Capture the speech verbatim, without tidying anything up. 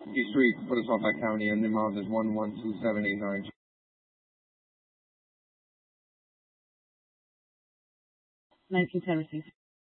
Street, Portosopa County, and the amount is one one two seven eight nine. nineteen ten received.